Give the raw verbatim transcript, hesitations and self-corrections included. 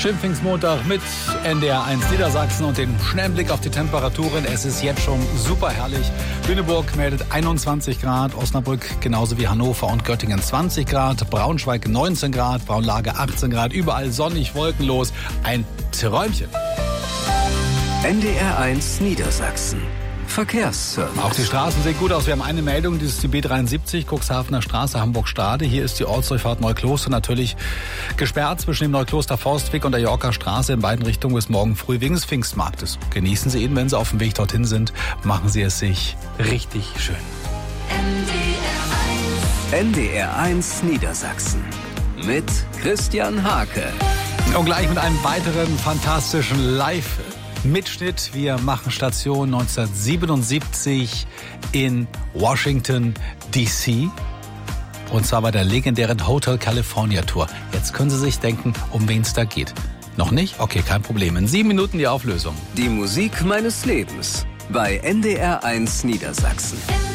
Schönen Pfingstmontag mit N D R eins Niedersachsen und den schnellen Blick auf die Temperaturen. Es ist jetzt schon super herrlich. Lüneburg meldet einundzwanzig Grad, Osnabrück genauso wie Hannover und Göttingen zwanzig Grad, Braunschweig neunzehn Grad, Braunlage achtzehn Grad, überall sonnig, wolkenlos. Ein Träumchen. N D R eins Niedersachsen. Verkehrsservice. Auch die Straßen sehen gut aus. Wir haben eine Meldung, das ist die B dreiundsiebzig, Cuxhavener Straße, Hamburg-Stade. Hier ist die Ortsdurchfahrt Neukloster natürlich gesperrt zwischen dem Neukloster Forstweg und der Yorker Straße in beiden Richtungen bis morgen früh wegen des Pfingstmarktes. Genießen Sie ihn, wenn Sie auf dem Weg dorthin sind. Machen Sie es sich richtig schön. N D R eins Niedersachsen mit Christian Hake. Und gleich mit einem weiteren fantastischen Live- Mitschnitt. Wir machen Station neunzehnhundertsiebenundsiebzig in Washington, D C Und zwar bei der legendären Hotel California Tour. Jetzt können Sie sich denken, um wen es da geht. Noch nicht? Okay, kein Problem. In sieben Minuten die Auflösung. Die Musik meines Lebens bei N D R eins Niedersachsen.